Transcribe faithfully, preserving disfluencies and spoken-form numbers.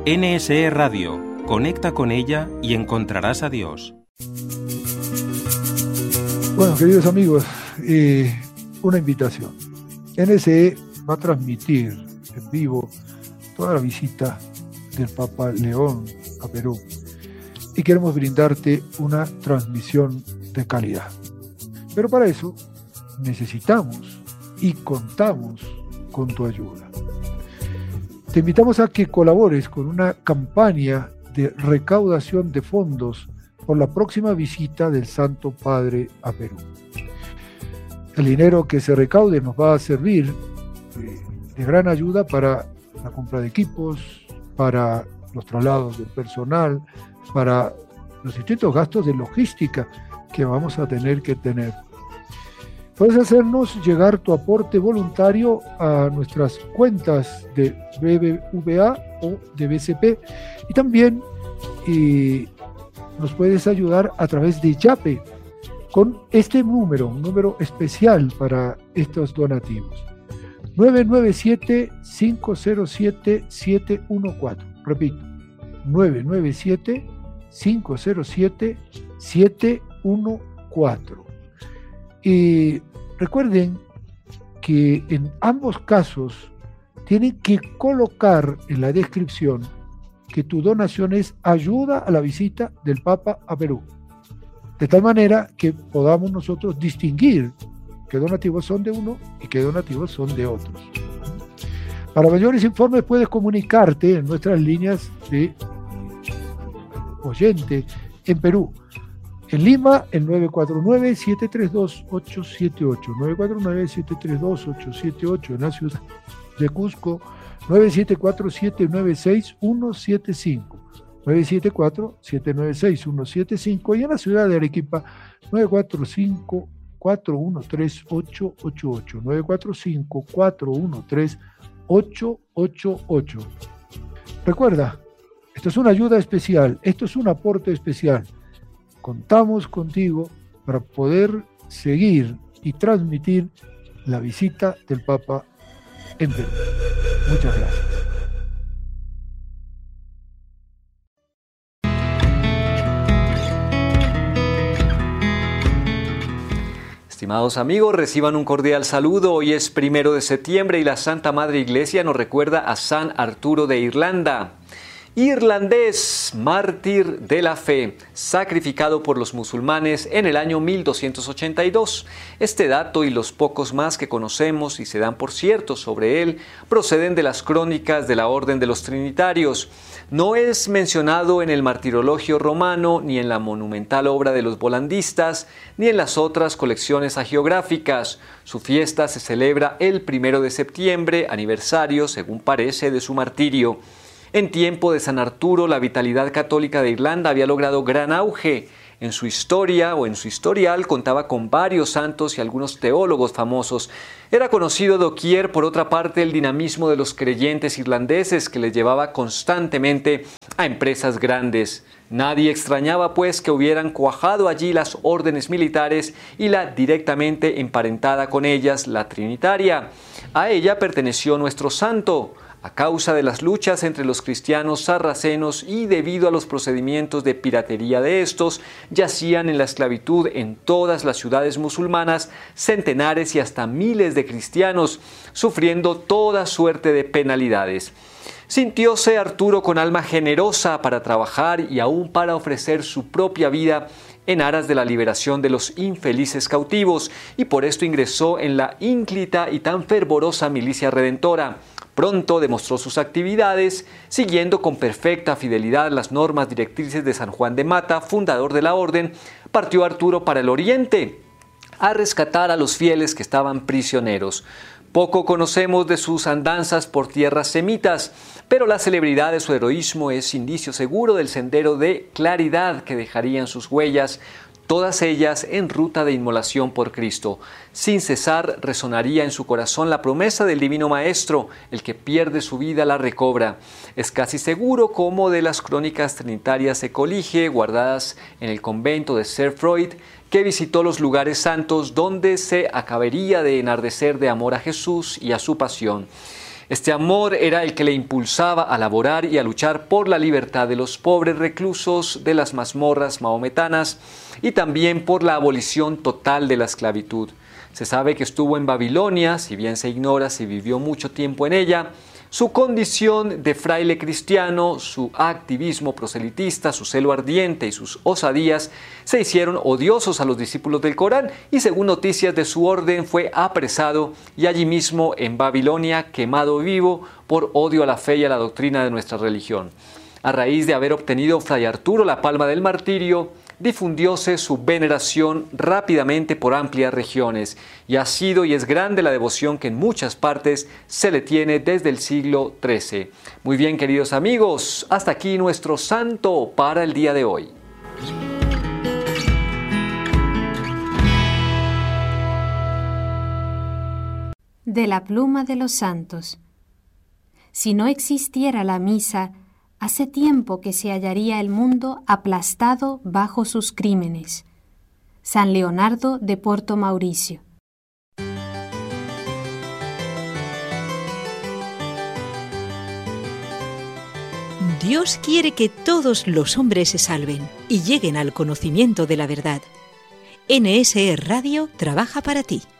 N S E Radio. Conecta con ella y encontrarás a Dios. Bueno, queridos amigos, eh, una invitación. N S E va a transmitir en vivo toda la visita del Papa León a Perú y queremos brindarte una transmisión de calidad. Pero para eso necesitamos y contamos con tu ayuda. Te invitamos a que colabores con una campaña de recaudación de fondos por la próxima visita del Santo Padre a Perú. El dinero que se recaude nos va a servir de, de gran ayuda para la compra de equipos, para los traslados del personal, para los distintos gastos de logística que vamos a tener que tener. Puedes hacernos llegar tu aporte voluntario a nuestras cuentas de B B V A o de B C P y también eh, nos puedes ayudar a través de Yape con este número, un número especial para estos donativos. nueve nueve siete, cinco cero siete, siete uno cuatro. Repito, nueve nueve siete, cinco cero siete, siete uno cuatro. Y recuerden que en ambos casos tienen que colocar en la descripción que tu donación es ayuda a la visita del Papa a Perú, de tal manera que podamos nosotros distinguir qué donativos son de uno y qué donativos son de otros. Para mayores informes puedes comunicarte en nuestras líneas de oyente en Perú. En Lima, el nueve cuatro nueve, siete tres dos, ocho siete ocho, nueve cuatro nueve, siete tres dos, ocho siete ocho. En la ciudad de Cusco, nueve siete cuatro, siete nueve seis, uno siete cinco, nueve siete cuatro, siete nueve seis, uno siete cinco. Y en la ciudad de Arequipa, nueve cuatro cinco, cuatro uno tres, ocho ocho ocho, nueve cuatro cinco, cuatro uno tres, ocho ocho ocho. Recuerda, esto es una ayuda especial, esto es un aporte especial. Contamos contigo para poder seguir y transmitir la visita del Papa en Perú. Muchas gracias. Estimados amigos, reciban un cordial saludo. Hoy es primero de septiembre y la Santa Madre Iglesia nos recuerda a San Arturo de Irlanda. Irlandés, mártir de la fe, sacrificado por los musulmanes en el año mil doscientos ochenta y dos. Este dato y los pocos más que conocemos y se dan por ciertos sobre él proceden de las crónicas de la Orden de los Trinitarios. No es mencionado en el Martirologio romano, ni en la monumental obra de los volandistas, ni en las otras colecciones hagiográficas. Su fiesta se celebra el primero de septiembre, aniversario, según parece, de su martirio. En tiempo de San Arturo, la vitalidad católica de Irlanda había logrado gran auge. En su historia o en su historial contaba con varios santos y algunos teólogos famosos. Era conocido doquier, por otra parte, el dinamismo de los creyentes irlandeses que les llevaba constantemente a empresas grandes. Nadie extrañaba, pues, que hubieran cuajado allí las órdenes militares y la directamente emparentada con ellas, la trinitaria. A ella perteneció nuestro santo. A causa de las luchas entre los cristianos sarracenos y debido a los procedimientos de piratería de estos, yacían en la esclavitud en todas las ciudades musulmanas centenares y hasta miles de cristianos, sufriendo toda suerte de penalidades. Sintióse Arturo con alma generosa para trabajar y aún para ofrecer su propia vida en aras de la liberación de los infelices cautivos, y por esto ingresó en la ínclita y tan fervorosa milicia redentora. Pronto demostró sus actividades, siguiendo con perfecta fidelidad las normas directrices de San Juan de Mata, fundador de la orden. Partió Arturo para el oriente, a rescatar a los fieles que estaban prisioneros. Poco conocemos de sus andanzas por tierras semitas, pero la celebridad de su heroísmo es indicio seguro del sendero de claridad que dejarían sus huellas, todas ellas en ruta de inmolación por Cristo. Sin cesar resonaría en su corazón la promesa del Divino Maestro: el que pierde su vida la recobra. Es casi seguro, como de las crónicas trinitarias se colige, guardadas en el convento de Ser Freud, que visitó los lugares santos donde se acabaría de enardecer de amor a Jesús y a su pasión. Este amor era el que le impulsaba a laborar y a luchar por la libertad de los pobres reclusos de las mazmorras mahometanas y también por la abolición total de la esclavitud. Se sabe que estuvo en Babilonia, si bien se ignora si vivió mucho tiempo en ella. Su condición de fraile cristiano, su activismo proselitista, su celo ardiente y sus osadías se hicieron odiosos a los discípulos del Corán y, según noticias de su orden, fue apresado y allí mismo en Babilonia quemado vivo por odio a la fe y a la doctrina de nuestra religión. A raíz de haber obtenido Fray Arturo la palma del martirio, difundióse su veneración rápidamente por amplias regiones y ha sido y es grande la devoción que en muchas partes se le tiene desde el siglo trece. Muy bien, queridos amigos, hasta aquí nuestro santo para el día de hoy. De la pluma de los santos. Si no existiera la misa, hace tiempo que se hallaría el mundo aplastado bajo sus crímenes. San Leonardo de Porto Mauricio. Dios quiere que todos los hombres se salven y lleguen al conocimiento de la verdad. N S E Radio trabaja para ti.